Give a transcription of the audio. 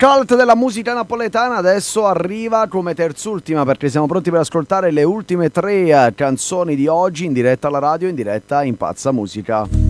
cult della musica napoletana adesso arriva come terzultima, perché siamo pronti per ascoltare le ultime tre canzoni di oggi in diretta alla radio, in diretta in Pazza Musica.